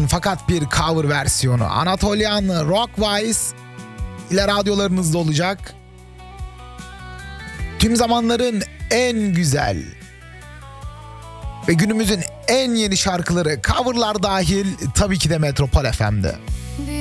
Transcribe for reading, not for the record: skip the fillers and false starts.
fakat bir cover versiyonu. Anatolian Rockwise ile radyolarınızda olacak. Tüm zamanların en güzel ve günümüzün en yeni şarkıları, coverlar dahil, tabii ki de Metropol FM'de.